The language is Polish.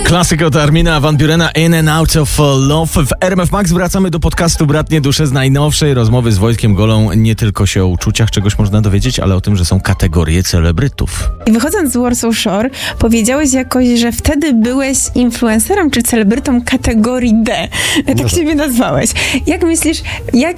Klasyka od Armina van Burena, In and Out of Love. W RMF Max wracamy do podcastu Bratnie Dusze z najnowszej rozmowy z Wojtkiem Golą. Nie tylko się o uczuciach czegoś można dowiedzieć, ale o tym, że są kategorie celebrytów. I wychodząc z Warsaw Shore, powiedziałeś jakoś, że wtedy byłeś influencerem czy celebrytą kategorii D. Tak siebie nazwałeś. Jak myślisz,